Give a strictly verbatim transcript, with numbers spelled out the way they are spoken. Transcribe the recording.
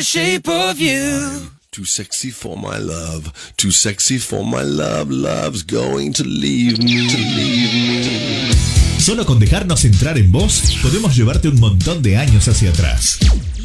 the shape of you. Too sexy for my love, too sexy for my love, love's going to leave me, to leave me. Solo con dejarnos entrar en vos, podemos llevarte un montón de años hacia atrás.